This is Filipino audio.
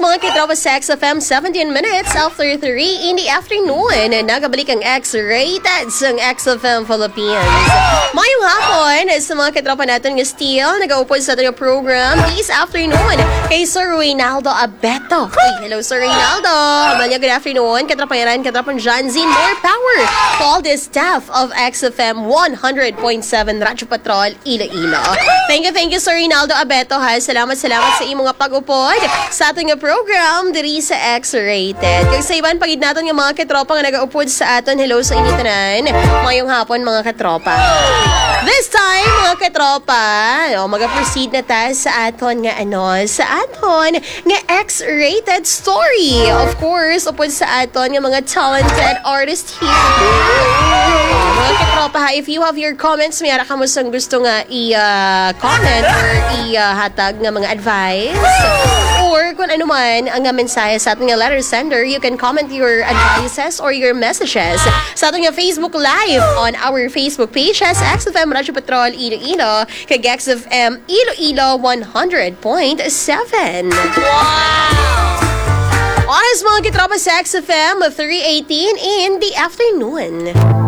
mga kitropa sa XFM, 17 minutes after 3 in the afternoon. Nagabalik ang X-Rated sa XFM Philippines. Mayong hapon sa mga kitropa natin ng Steel, nag-upod sa ating program this afternoon kay Sir Reynaldo Abeto. Hello, Sir Reynaldo. Good afternoon. Kitropa Yaran, kitropa John Z. More power to all the staff of XFM 100.7 Radyo Patrol, Iloilo. Thank you, Sir Reynaldo Abeto. Salamat sa imong mga pag-upod sa ating program diri sa X-Rated. Kaya sa iban, pagid natin ng mga katropa nga nag-upod sa aton. Hello sa inyo tanan. Mayong hapon mga katropa. This time, mga katropa, mag-proceed na tayo sa aton nga nga X-Rated story. Of course, upod sa aton nga mga talented artists here. Mga katropa, if you have your comments, mayara ka mo sang gusto nga i-comment or i-hatag nga mga advice or kung ano man ang mensahe sa ating letter sender, you can comment your advices or your messages sa ating Facebook Live on our Facebook page as XFM Radyo Patrol Iloilo kay XFM Iloilo 100.7. Wow! Oras mga kitropa sa XFM 3:18 in the afternoon.